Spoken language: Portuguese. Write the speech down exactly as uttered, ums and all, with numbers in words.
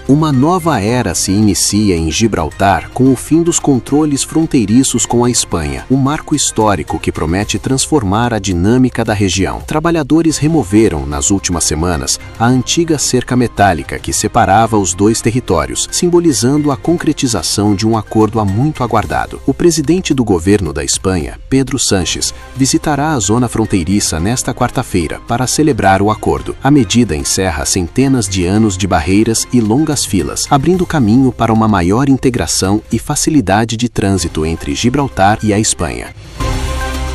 Uma nova era se inicia em Gibraltar com o fim dos controles fronteiriços com a Espanha, um marco histórico que promete transformar a dinâmica da região. Trabalhadores removeram, nas últimas semanas, a antiga cerca metálica que separava os dois territórios, simbolizando a concretização de um acordo há muito aguardado. O presidente do governo da Espanha, Pedro Sánchez, visitará a zona fronteiriça nesta quarta-feira para celebrar o acordo. A medida encerra centenas de anos de barreiras e longas filas, abrindo caminho para uma maior integração e facilidade de trânsito entre Gibraltar e a Espanha.